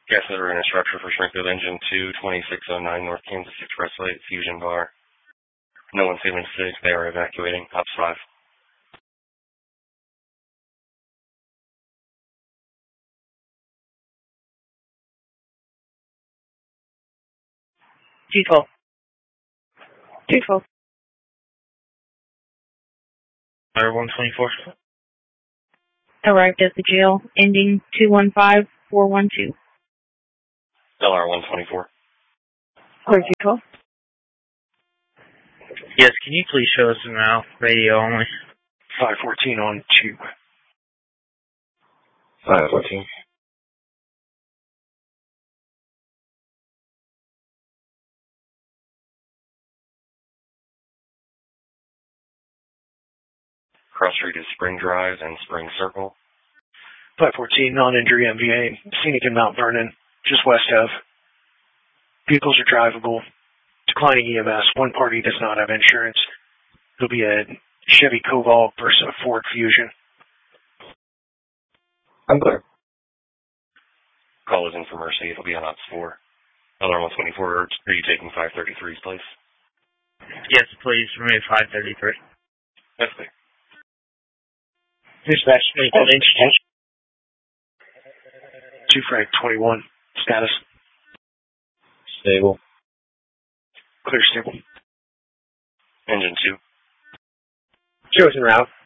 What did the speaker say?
Gas delivery and instructor for Springfield Engine 22609 North Kansas Expressway, Fusion Bar. No one failing 6. They are evacuating. Ops 5. G12. G12. Fire 124. Arrived at the jail, ending 215412. LR 124. Clear G12. Yes, can you please show us now? Radio only. 514 on tube. 514. Cross Street is Spring Drive and Spring Circle. 514, non-injury MVA, scenic in Mount Vernon, just west of. Vehicles are drivable. Declining EMS. One party does not have insurance. It'll be a Chevy Cobalt versus a Ford Fusion. I'm clear. Call is in for Mercy. It'll be on Ops 4. LR 124, are you taking 533's place? Yes, please. Remove 533. That's clear. Dispatch 21 inch. 2 Frank 21. Status. Stable. Clear stable. Engine 2. Chosen route.